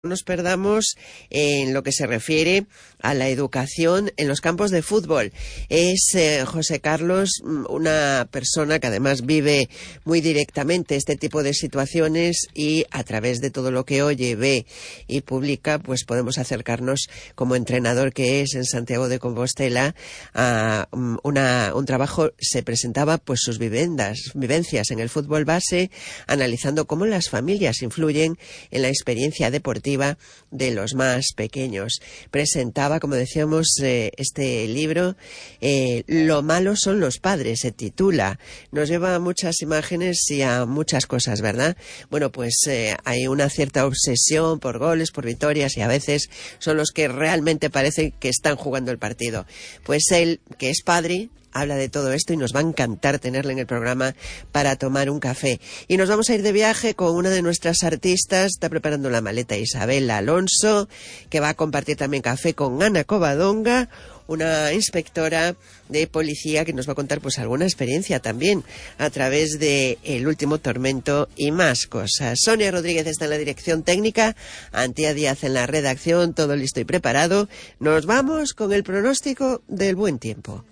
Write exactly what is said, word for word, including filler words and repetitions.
nos perdamos en lo que se refiere a la educación en los campos de fútbol. Es eh, José Carlos, una persona que además vive muy directamente este tipo de situaciones y a través de todo lo que oye, ve y publica, pues podemos acercarnos como entrenador que es en Santiago de Compostela a una, un trabajo. Se presentaba pues sus vivendas, vivencias en el fútbol base, analizando cómo las familias influyen en la experiencia deportiva de los más pequeños. Presentaba, como decíamos, eh, este libro, eh, Lo malo son los padres, se titula. Nos lleva a muchas imágenes y a muchas cosas, ¿verdad? Bueno, pues eh, hay una cierta obsesión por goles, por victorias, y a veces son los que realmente parece que están jugando el partido. Pues él, que es padre, habla de todo esto y nos va a encantar tenerle en el programa para tomar un café. Y nos vamos a ir de viaje con una de nuestras artistas. Está preparando la maleta Isabel Alonso, que va a compartir también café con Ana Covadonga, una inspectora de policía que nos va a contar pues alguna experiencia también a través de El último tormento y más cosas. Sonia Rodríguez está en la dirección técnica, Antía Díaz en la redacción, todo listo y preparado. Nos vamos con el pronóstico del buen tiempo.